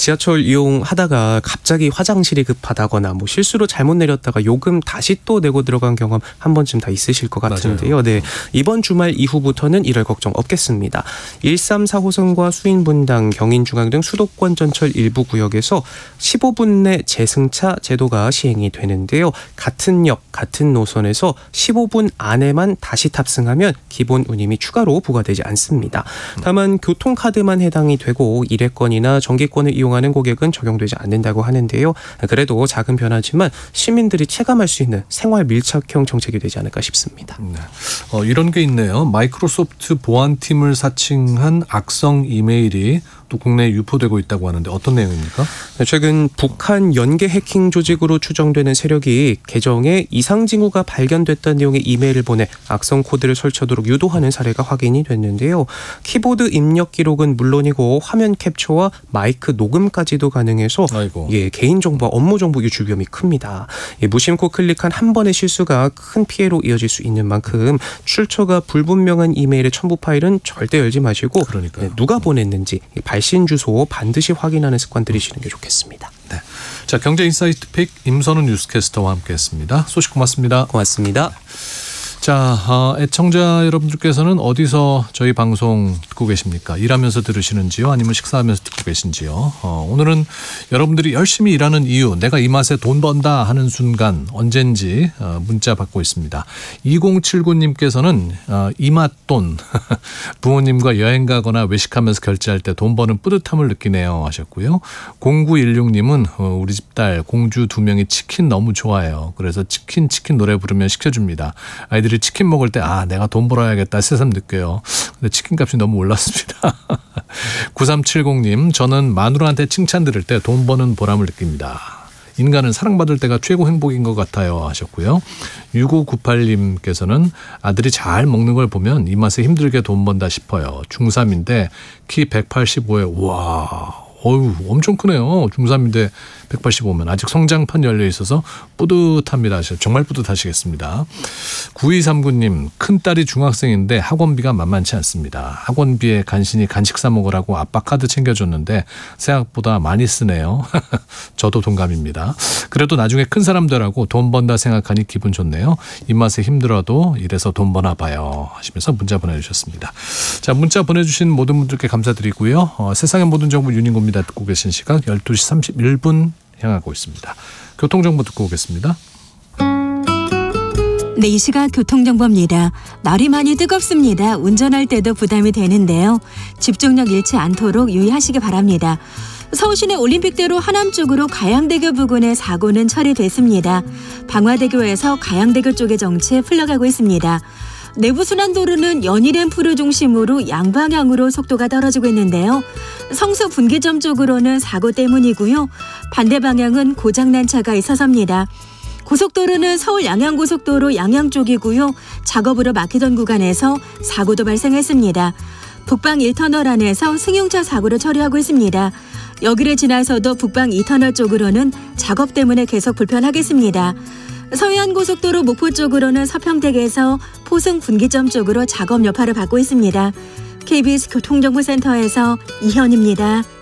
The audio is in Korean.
지하철 이용하다가 갑자기 화장실이 급하다거나 뭐 실수로 잘못 내렸다가 요금 다시 또 내고 들어간 경험 한 번쯤 다 있으실 것 같은데요. 네, 이번 주말 이후부터는 이럴 걱정 없겠습니다. 13-4호선과 수인분당, 경인중앙 등 수도권 전철 일부 구역에서 15분 내 재승차 제도가 시행이 되는데요. 같은 역, 같은 노선에서 15분 안에만 다시 탑승하면 기본 운임이 추가로 부과되지 않습니다. 다만 교통카드만 해당이 되고 일회권이나 정기권을 이용하는 고객은 적용되지 않는다고 하는데요. 그래도 작은 변화지만 시민들이 체감할 수 있는 생활 밀착형 정책이 되지 않을까 싶습니다. 네. 이런 게 있네요. 마이크로소프트 보안팀을 사칭한 악성 이메일이 또 국내에 유포되고 있다고 하는데 어떤 내용입니까? 최근 북한 연계 해킹 조직으로 추정되는 세력이 계정에 이상 징후가 발견됐다는 내용의 이메일을 보내 악성 코드를 설치하도록 유도하는 사례가 확인이 됐는데요. 키보드 입력 기록은 물론이고 화면 캡처와 마이크 녹음까지도 가능해서 개인정보와 업무정보 유출 위험이 큽니다. 무심코 클릭한 한 번의 실수가 큰 피해로 이어질 수 있는 만큼 출처가 불분명한 이메일의 첨부 파일은 절대 열지 마시고 누가 보냈는지 발신 주소 반드시 확인하는 습관 들이시는 게 좋겠습니다. 네. 자, 경제인사이트 픽 임선우 뉴스캐스터와 함께했습니다. 소식 고맙습니다. 고맙습니다. 자, 애청자 여러분들께서는 어디서 저희 방송 듣고 계십니까? 일하면서 들으시는지요? 아니면 식사하면서 듣고 계신지요? 오늘은 여러분들이 열심히 일하는 이유, 내가 이 맛에 돈 번다 하는 순간 언젠지 문자 받고 있습니다. 2079님께서는 이 맛 돈, 부모님과 여행 가거나 외식하면서 결제할 때 돈 버는 뿌듯함을 느끼네요 하셨고요. 0916님은 우리 집 딸 공주 2명이 치킨 너무 좋아해요. 그래서 치킨 노래 부르면 시켜줍니다. 아이들이 치킨 먹을 때 내가 돈 벌어야겠다 새삼 느껴요. 근데 치킨 값이 너무 올랐습니다. 9370님, 저는 마누라한테 칭찬 들을 때 돈 버는 보람을 느낍니다. 인간은 사랑받을 때가 최고 행복인 것 같아요 하셨고요. 6598님께서는 아들이 잘 먹는 걸 보면 이 맛에 힘들게 돈 번다 싶어요. 중3인데 키 185에 와 엄청 크네요. 중3인데 185면 아직 성장판 열려 있어서 뿌듯합니다. 정말 뿌듯하시겠습니다. 9239님, 큰딸이 중학생인데 학원비가 만만치 않습니다. 학원비에 간신히 간식 사 먹으라고 아빠 카드 챙겨줬는데 생각보다 많이 쓰네요. 저도 동감입니다. 그래도 나중에 큰 사람 되라고 돈 번다 생각하니 기분 좋네요. 입맛에 힘들어도 이래서 돈 버나 봐요 하시면서 문자 보내주셨습니다. 자, 문자 보내주신 모든 분들께 감사드리고요. 세상의 모든 정보 윤인고입니다. 듣고 계신 시각 12시 31분 향하고 있습니다. 교통정보 듣고 오겠습니다. 네, 이 시각 교통정보입니다. 날이 많이 뜨겁습니다. 운전할 때도 부담이 되는데요. 집중력 잃지 않도록 유의하시기 바랍니다. 서울시내 올림픽대로 하남 쪽으로 가양대교 부근에 사고는 처리됐습니다. 방화대교에서 가양대교 쪽의 정체 풀려가고 있습니다. 내부순환도로는 연희램프를 중심으로 양방향으로 속도가 떨어지고 있는데요. 성수 분기점 쪽으로는 사고 때문이고요. 반대 방향은 고장난 차가 있어서입니다. 고속도로는 서울 양양고속도로 양양 쪽이고요. 작업으로 막히던 구간에서 사고도 발생했습니다. 북방 1터널 안에서 승용차 사고를 처리하고 있습니다. 여기를 지나서도 북방 2터널 쪽으로는 작업 때문에 계속 불편하겠습니다. 서해안고속도로 목포 쪽으로는 서평택에서 포승 분기점 쪽으로 작업 여파를 받고 있습니다. KBS 교통정보센터에서 이현입니다.